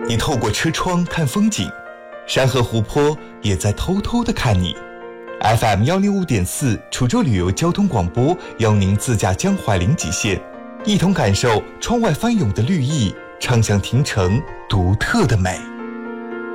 你透过车窗看风景，山河湖泊也在偷偷地看你。FM105.4楚州旅游交通广播邀您自驾江淮临济线，一同感受窗外翻涌的绿意，畅享亭城独特的美。